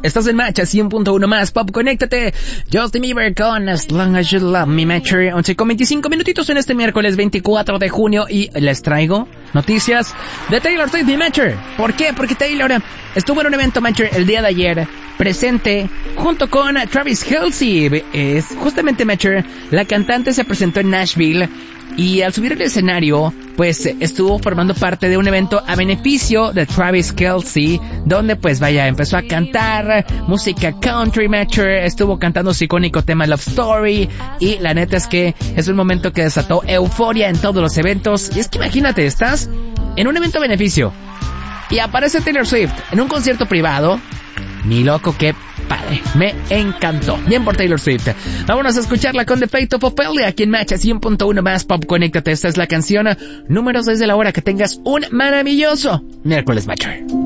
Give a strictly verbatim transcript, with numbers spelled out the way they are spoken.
Estás en Match cien punto uno más Pop, conéctate. Justin Bieber con As Long As You Love Me, Matcher. once con veinticinco minutitos en este miércoles veinticuatro de junio y les traigo noticias de Taylor Swift, mi Matcher. ¿Por qué? Porque Taylor estuvo en un evento Matcher el día de ayer, presente junto con Travis Kelce. Es justamente Matcher, la cantante se presentó en Nashville y al subir al escenario, pues estuvo formando parte de un evento a beneficio de Travis Kelce, donde pues vaya, empezó a cantar música country Matcher, estuvo cantando su icónico tema Love Story, y la neta es que es un momento que desató euforia en todos los eventos. Y es que imagínate, estás en un evento a beneficio y aparece Taylor Swift en un concierto privado. Ni loco, qué padre, me encantó. Bien por Taylor Swift. Vámonos a escucharla con The Fate of Ophelia aquí en Match cien punto uno más Pop, conéctate. Esta es la canción número seis de la hora. Que tengas un maravilloso miércoles, Matcher.